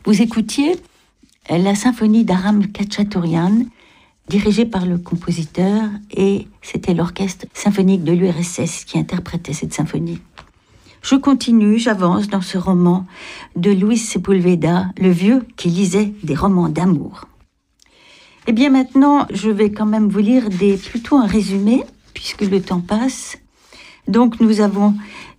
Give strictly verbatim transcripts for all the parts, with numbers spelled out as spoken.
Vous écoutiez la symphonie d'Aram Khachaturian, dirigée par le compositeur, et c'était l'orchestre symphonique de l'U R S S qui interprétait cette symphonie. Je continue, j'avance dans ce roman de Luis Sepulveda, le vieux qui lisait des romans d'amour. Eh bien maintenant, je vais quand même vous lire des, plutôt un résumé, puisque le temps passe. Donc nous avons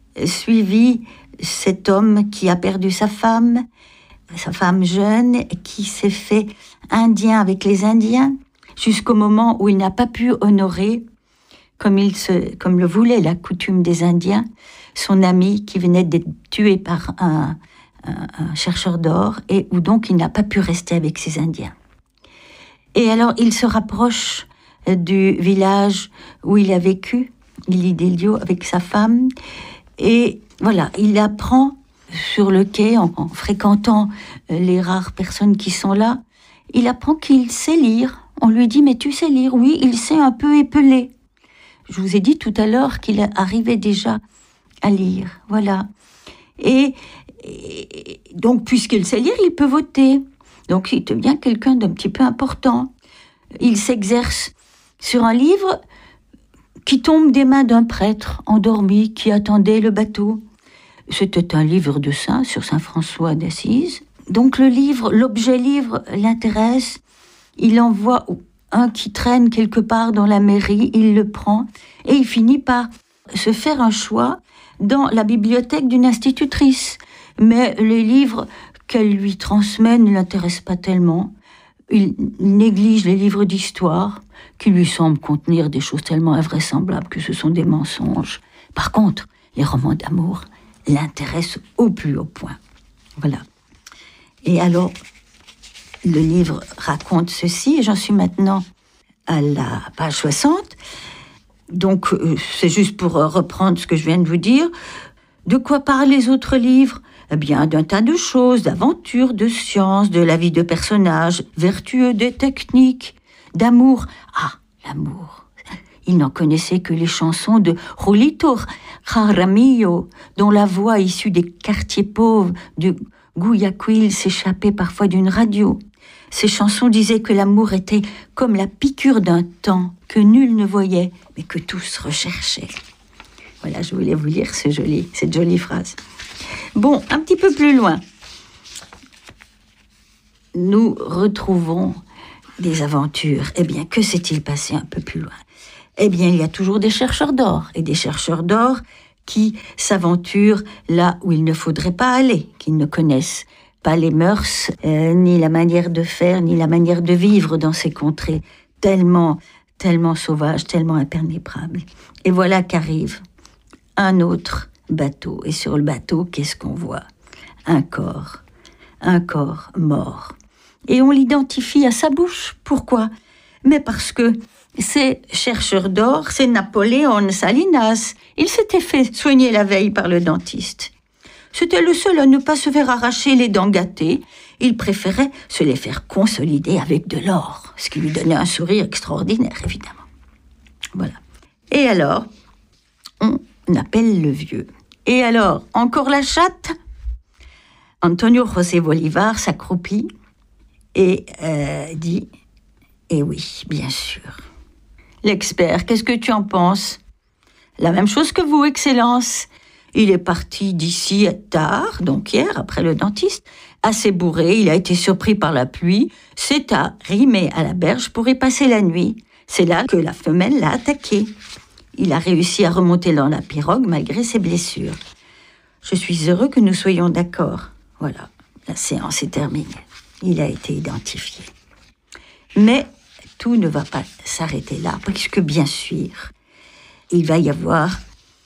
suivi cet homme qui a perdu sa femme, sa femme jeune, qui s'est fait indien avec les Indiens, jusqu'au moment où il n'a pas pu honorer, comme, il se, comme le voulait la coutume des Indiens, son ami qui venait d'être tué par un, un, un chercheur d'or, et où donc il n'a pas pu rester avec ses Indiens. Et alors il se rapproche du village où il a vécu, Ily Delio, avec sa femme, et voilà, il apprend sur le quai, en, en fréquentant les rares personnes qui sont là, il apprend qu'il sait lire. On lui dit « mais tu sais lire ?» Oui, il sait un peu épeler. Je vous ai dit tout à l'heure qu'il arrivait déjà à lire, voilà. Et, et donc, puisqu'il sait lire, il peut voter. Donc, il devient quelqu'un d'un petit peu important. Il s'exerce sur un livre qui tombe des mains d'un prêtre endormi qui attendait le bateau. C'était un livre de saint sur saint François d'Assise. Donc, le livre, l'objet livre l'intéresse. Il envoie un qui traîne quelque part dans la mairie, il le prend et il finit par se faire un choix dans la bibliothèque d'une institutrice. Mais les livres qu'elle lui transmet ne l'intéressent pas tellement. Il néglige les livres d'histoire qui lui semblent contenir des choses tellement invraisemblables que ce sont des mensonges. Par contre, les romans d'amour l'intéressent au plus haut point. Voilà. Et alors, le livre raconte ceci, et j'en suis maintenant à la page soixante. Donc, euh, c'est juste pour euh, reprendre ce que je viens de vous dire. De quoi parlent les autres livres ? Eh bien, d'un tas de choses, d'aventures, de sciences, de la vie de personnages, vertueux, de techniques, d'amour. Ah, l'amour. Il n'en connaissait que les chansons de Julito Jaramillo, dont la voix issue des quartiers pauvres du Guayaquil s'échappait parfois d'une radio. Ces chansons disaient que l'amour était comme la piqûre d'un temps que nul ne voyait, mais que tous recherchaient. Voilà, je voulais vous lire ce joli, cette jolie phrase. Bon, un petit peu plus loin, nous retrouvons des aventures. Eh bien, que s'est-il passé un peu plus loin ? Eh bien, il y a toujours des chercheurs d'or, et des chercheurs d'or qui s'aventurent là où il ne faudrait pas aller, qu'ils ne connaissent pas les mœurs, euh, ni la manière de faire, ni la manière de vivre dans ces contrées tellement, tellement sauvages, tellement impénétrables. Et voilà qu'arrive un autre bateau. Et sur le bateau, qu'est-ce qu'on voit ? Un corps, un corps mort. Et on l'identifie à sa bouche. Pourquoi ? Mais parce que c'est chercheur d'or, c'est Napoléon Salinas. Il s'était fait soigner la veille par le dentiste. C'était le seul à ne pas se faire arracher les dents gâtées. Il préférait se les faire consolider avec de l'or, ce qui lui donnait un sourire extraordinaire, évidemment. Voilà. Et alors, on appelle le vieux. Et alors, encore la chatte ? Antonio José Bolivar s'accroupit et euh, dit « Eh oui, bien sûr. L'expert, qu'est-ce que tu en penses ? » ?»« La même chose que vous, Excellence. Il est parti d'ici tard, donc hier, après le dentiste, assez bourré, il a été surpris par la pluie, s'est arrimé à la berge pour y passer la nuit. C'est là que la femelle l'a attaqué. Il a réussi à remonter dans la pirogue malgré ses blessures. Je suis heureux que nous soyons d'accord. Voilà, la séance est terminée. Il a été identifié. Mais tout ne va pas s'arrêter là, puisque bien sûr, il va y avoir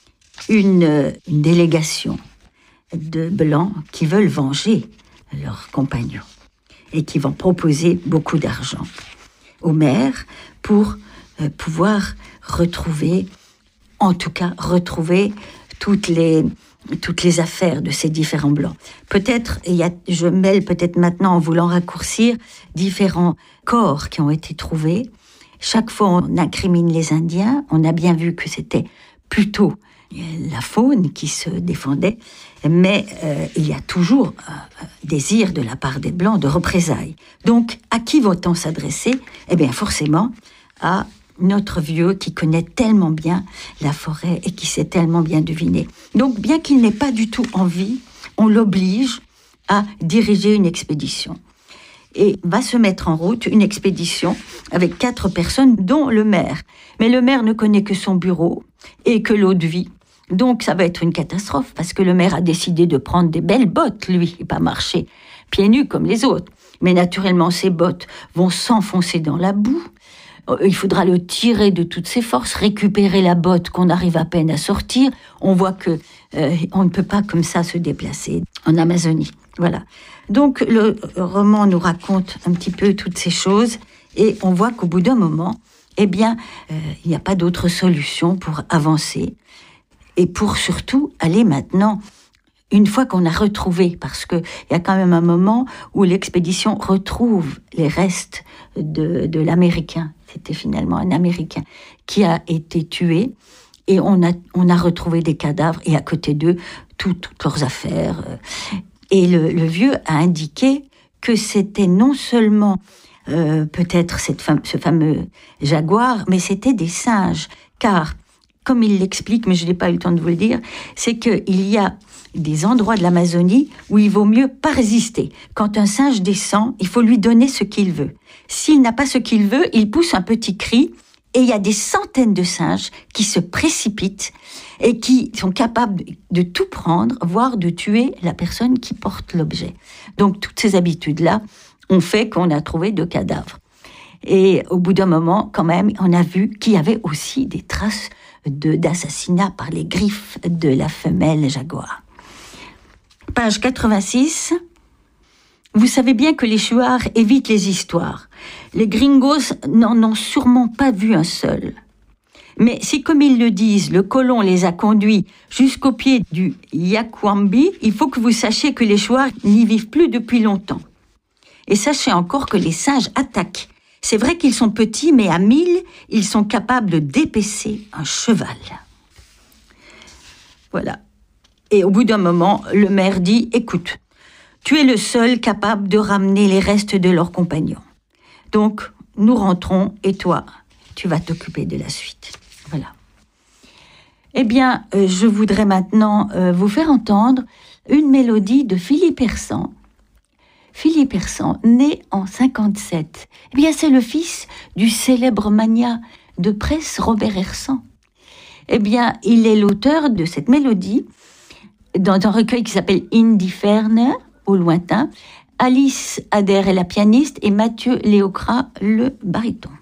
une, une délégation de Blancs qui veulent venger leurs compagnons et qui vont proposer beaucoup d'argent au maire pour euh, pouvoir retrouver, en tout cas retrouver toutes les, toutes les affaires de ces différents Blancs. Peut-être, il y a, je mêle peut-être maintenant en voulant raccourcir, différents corps qui ont été trouvés. Chaque fois, on incrimine les Indiens. On a bien vu que c'était plutôt la faune qui se défendait, mais euh, il y a toujours un désir de la part des Blancs de représailles. Donc, à qui va-t-on s'adresser? Eh bien, forcément, à notre vieux qui connaît tellement bien la forêt et qui sait tellement bien deviner. Donc, bien qu'il n'ait pas du tout envie, on l'oblige à diriger une expédition. Et va se mettre en route une expédition avec quatre personnes, dont le maire. Mais le maire ne connaît que son bureau et que l'eau de vie. Donc ça va être une catastrophe, parce que le maire a décidé de prendre des belles bottes, lui, et pas marcher pieds nus comme les autres. Mais naturellement, ces bottes vont s'enfoncer dans la boue. Il faudra le tirer de toutes ses forces, récupérer la botte qu'on arrive à peine à sortir. On voit que euh, on ne peut pas comme ça se déplacer en Amazonie. Voilà. Donc le roman nous raconte un petit peu toutes ces choses et on voit qu'au bout d'un moment, eh bien, euh, il n'y a pas d'autre solution pour avancer et pour surtout aller maintenant, une fois qu'on a retrouvé, parce qu'il y a quand même un moment où l'expédition retrouve les restes de, de l'Américain. C'était finalement un Américain qui a été tué et on a, on a retrouvé des cadavres et à côté d'eux, tout, toutes leurs affaires. Et le, le vieux a indiqué que c'était non seulement euh, peut-être cette fam- ce fameux jaguar, mais c'était des singes. Car, comme il l'explique, mais je n'ai pas eu le temps de vous le dire, c'est qu'il y a des endroits de l'Amazonie où il vaut mieux pas résister. Quand un singe descend, il faut lui donner ce qu'il veut. S'il n'a pas ce qu'il veut, il pousse un petit cri et il y a des centaines de singes qui se précipitent et qui sont capables de tout prendre, voire de tuer la personne qui porte l'objet. Donc toutes ces habitudes-là ont fait qu'on a trouvé deux cadavres. Et au bout d'un moment, quand même, on a vu qu'il y avait aussi des traces de, d'assassinat par les griffes de la femelle jaguar. Page quatre-vingt-six. Vous savez bien que les Shuars évitent les histoires. Les gringos n'en ont sûrement pas vu un seul. Mais si, comme ils le disent, le colon les a conduits jusqu'au pied du Yacuambi, il faut que vous sachiez que les Shuars n'y vivent plus depuis longtemps. Et sachez encore que les singes attaquent. C'est vrai qu'ils sont petits, mais à mille, ils sont capables de dépecer un cheval. Voilà. Et au bout d'un moment, le maire dit « Écoute, tu es le seul capable de ramener les restes de leurs compagnons. Donc, nous rentrons et toi, tu vas t'occuper de la suite. » Voilà. Eh bien, euh, je voudrais maintenant euh, vous faire entendre une mélodie de Philippe Hersan. Philippe Hersan, né en cinquante-sept, eh bien, c'est le fils du célèbre magnat de presse Robert Hersan. Eh bien, il est l'auteur de cette mélodie dans un recueil qui s'appelle Indiferne, au lointain. Alice Adair est la pianiste et Mathieu Léocrat le baryton.